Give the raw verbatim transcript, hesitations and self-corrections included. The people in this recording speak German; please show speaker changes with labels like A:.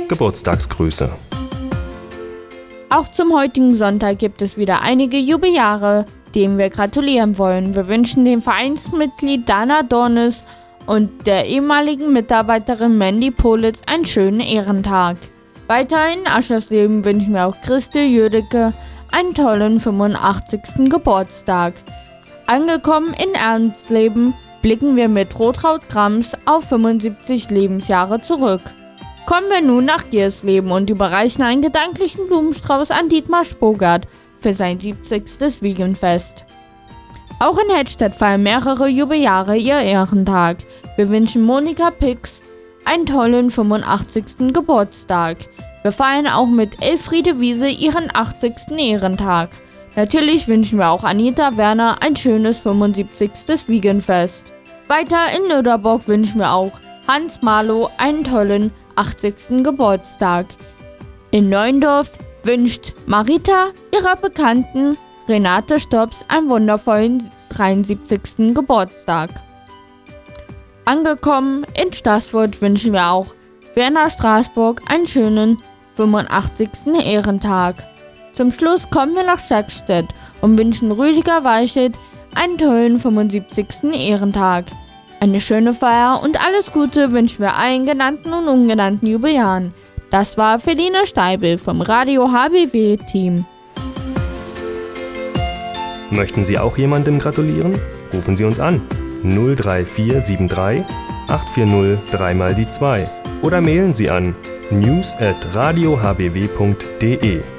A: Geburtstagsgrüße.
B: Auch zum heutigen Sonntag gibt es wieder einige Jubeljahre, denen wir gratulieren wollen. Wir wünschen dem Vereinsmitglied Dana Dornes und der ehemaligen Mitarbeiterin Mandy Politz einen schönen Ehrentag. Weiter in Aschersleben wünschen wir auch Christe Jödecke einen tollen fünfundachtzigsten Geburtstag. Angekommen in Ernstsleben blicken wir mit Rotraud Grams auf fünfundsiebzig Lebensjahre zurück. Kommen wir nun nach Giersleben und überreichen einen gedanklichen Blumenstrauß an Dietmar Spogart für sein siebzigstes Wiegenfest. Auch in Hedstedt feiern mehrere Jubeljahre ihr Ehrentag. Wir wünschen Monika Pix einen tollen fünfundachtzigsten Geburtstag. Wir feiern auch mit Elfriede Wiese ihren achtzigsten Ehrentag. Natürlich wünschen wir auch Anita Werner ein schönes fünfundsiebzigstes Wiegenfest. Weiter in Nöderborg wünschen wir auch Hans Marlow einen tollen achtzigsten Geburtstag. In Neuendorf wünscht Marita ihrer Bekannten Renate Stops einen wundervollen dreiundsiebzigsten Geburtstag. Angekommen in Staßfurt wünschen wir auch Werner Straßburg einen schönen fünfundachtzigsten Ehrentag. Zum Schluss kommen wir nach Schackstedt und wünschen Rüdiger Weichelt einen tollen fünfundsiebzigsten Ehrentag. Eine schöne Feier und alles Gute wünschen wir allen genannten und ungenannten Jubeljahren. Das war Feline Steibel vom Radio H B W-Team.
A: Möchten Sie auch jemandem gratulieren? Rufen Sie uns an null drei vier sieben drei acht vier null drei mal die zwei oder mailen Sie an news at radio h b w punkt d e.